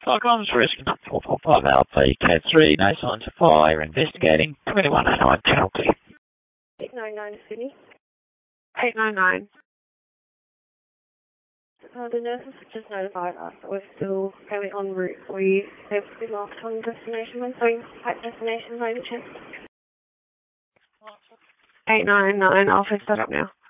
Cyclones risk 445 Alpha, Cat 3, no signs of fire, investigating 2109 Channel Clear. 899 Sydney. 899. The nurses just notified us that we're still fairly en route for you. They've been lost on destination. We're going at destination, over chest. 899, I'll fix that up now.